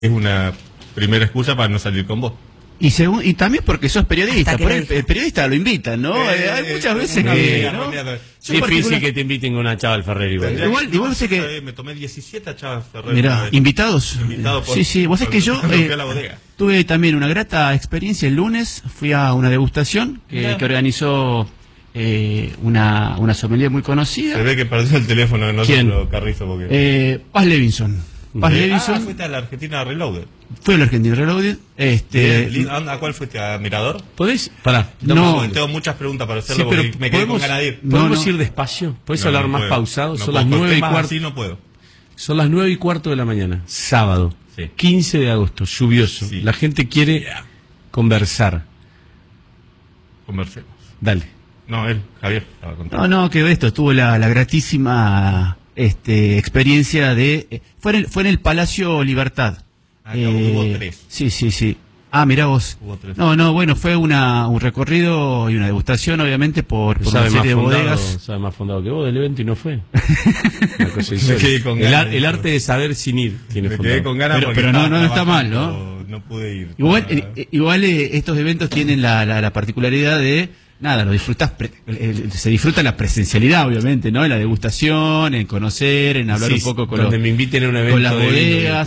es una primera excusa para no salir con vos. Y también porque sos periodista, por el periodista lo invitan, ¿no? Hay muchas veces que... ¿no? Es difícil que te inviten con una Chava Ferrer igual. Igual sé que... Me tomé 17 Chava Ferrer. Mirá, ¿invitados? Sí, vos sabés que yo tuve también una grata experiencia el lunes, fui a una degustación que organizó una sommelier muy conocida. Se ve que perdió el teléfono de nosotros, Carrizo, porque... Paz Levinson. Fuiste a la Argentina Reloaded. Fui a la Argentina Reloaded. ¿A cuál fuiste? ¿A Mirador? ¿Podés? Pará. No, tengo muchas preguntas para hacerlo, porque me quedé con ganas de ir. ¿Podemos ir despacio? ¿Podés hablar más pausado? Son las 9:15. Sí, no puedo. Son las 9:15 de la mañana, sábado, 15 de agosto, lluvioso. Sí. La gente quiere conversar. Conversemos. Dale. No, Javier estaba contando. No, que esto, tuvo la gratísima experiencia de... Fue en el Palacio Libertad. Hubo 3. Sí. Ah, mirá vos. No, bueno, fue un recorrido y una degustación, obviamente, por una serie de bodegas. Sabe más fundado que vos del evento y no fue. El arte de saber sin ir tiene fundado. Me quedé con ganas, pero no está mal, ¿no? No pude ir. Igual estos eventos tienen la particularidad de... Nada, lo disfrutas, se disfruta la presencialidad, obviamente, ¿no? En la degustación, en conocer, en hablar un poco con donde me inviten a un evento con las bodegas.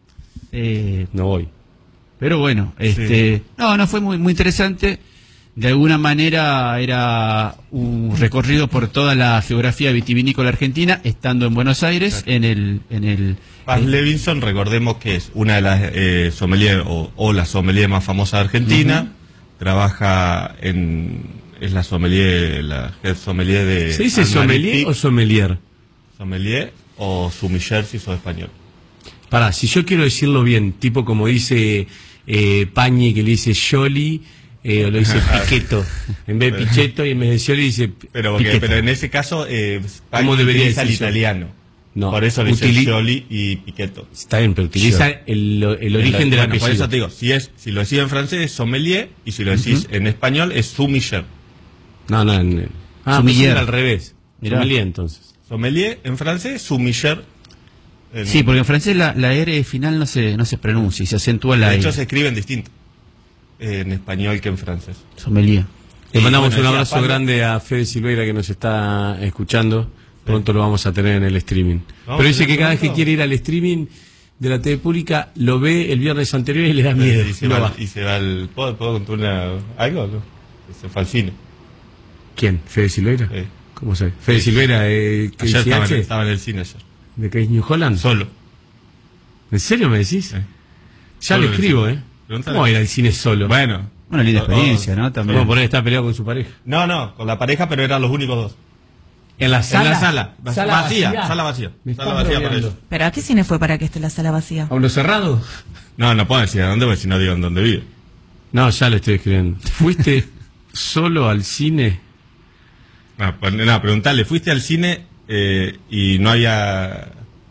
No voy. Pero bueno, no, fue muy interesante. De alguna manera era un recorrido por toda la geografía vitivinícola argentina, estando en Buenos Aires, en Paz Levinson, recordemos que es una de las sommelier o la sommelier más famosa de Argentina. Trabaja es la sommelier, la head sommelier de... ¿Se dice sommelier o sommelier? Sommelier o sumiller si sos español. Pará, si yo quiero decirlo bien, tipo como dice Pañi, que le dice Scioli, o lo dice Piqueto, en vez de Pichetto, y en vez de Scioli dice pero en ese caso, ¿cómo debería decir al eso? Italiano. No, por eso le dice Scioli y Piquetto. Está bien, pero utiliza el origen del apellido. Por eso te digo, si lo decís en francés es sommelier, y si lo decís en español es sumiller. Sumiller al revés. Sommelier, entonces. Sommelier en francés, sumiller. Sí, porque en francés la R final no se pronuncia y se acentúa la E. De hecho se escriben distinto en español que en francés. Sommelier. Le mandamos un abrazo grande a Fede Silveira, que nos está escuchando. Pronto lo vamos a tener en el streaming. Pero dice que cada vez que quiere ir al streaming de la TV pública, lo ve el viernes anterior y le da miedo. Y se va al... ¿Puedo contar algo? ¿No? Se fue al cine. ¿Quién? ¿Fede Silveira? ¿Cómo sabe? Fede Silveira, ayer estaba en el cine ayer. ¿De qué es New Holland? Solo. ¿En serio me decís? Ya lo escribo, ¿Cómo va a ir al cine solo? Bueno, linda experiencia, ¿no? También. ¿Cómo por ahí está peleado con su pareja? No, con la pareja, pero eran los únicos dos. ¿En la sala? En la sala. Vacía. Sala vacía para ellos. ¿Pero a qué cine fue para que esté la sala vacía? ¿A uno cerrado? No puedo decir a dónde, porque si no digo en dónde vive. No, ya le estoy escribiendo. ¿Fuiste solo al cine? No, preguntale, ¿fuiste al cine y no había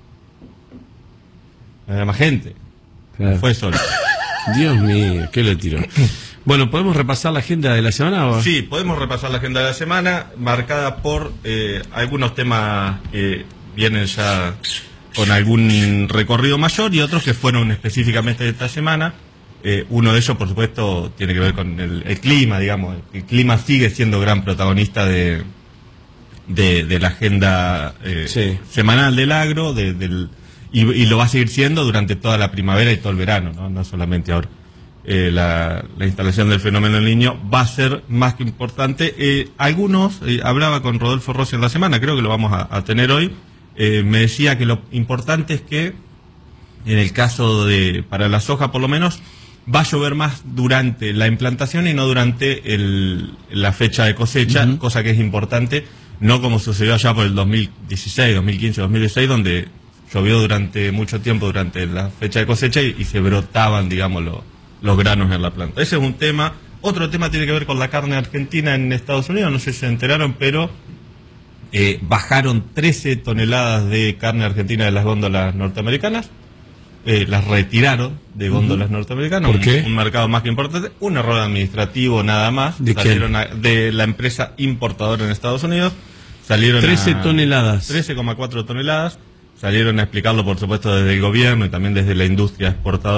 más gente? Claro. Fue solo. Dios mío, ¿qué le tiró? Bueno, ¿podemos repasar la agenda de la semana? ¿O? Sí, podemos repasar la agenda de la semana, marcada por algunos temas que vienen ya con algún recorrido mayor y otros que fueron específicamente de esta semana. Uno de ellos, por supuesto, tiene que ver con el clima, digamos. El clima sigue siendo gran protagonista de la agenda semanal del agro, y lo va a seguir siendo durante toda la primavera y todo el verano, no solamente ahora. La instalación del fenómeno del Niño va a ser más que importante. Hablaba con Rodolfo Rossi en la semana, creo que lo vamos a tener hoy. Me decía que lo importante es que, en el caso para la soja por lo menos, va a llover más durante la implantación y no durante la fecha de cosecha, cosa que es importante, no como sucedió allá por el 2016, 2015, 2016, donde llovió durante mucho tiempo durante la fecha de cosecha y se brotaban, digamos, los granos en la planta. Ese es un tema. Otro tema tiene que ver con la carne argentina en Estados Unidos, no sé si se enteraron, pero bajaron 13 toneladas de carne argentina de las góndolas norteamericanas, las retiraron de góndolas norteamericanas. ¿Por qué? Un mercado más que importante, un error administrativo nada más. ¿De de la empresa importadora en Estados Unidos, salieron 13 toneladas. 13,4 toneladas. salieron a explicarlo, por supuesto, desde el gobierno y también desde la industria exportadora.